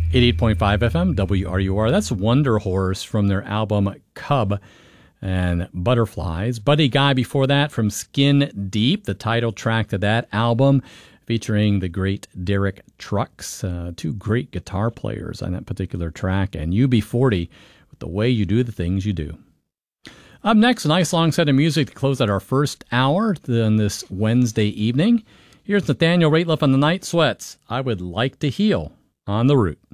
88.5 FM, WRUR. That's Wonder Horse from their album Cub and Butterflies. Buddy Guy before that from Skin Deep, the title track to that album, featuring the great Derek Trucks, two great guitar players on that particular track, and UB40 with The Way You Do the Things You Do. Up next, a nice long set of music to close out our first hour on this Wednesday evening. Here's Nathaniel Rateliff on the Night Sweats. I Would Like to Heal on the Route.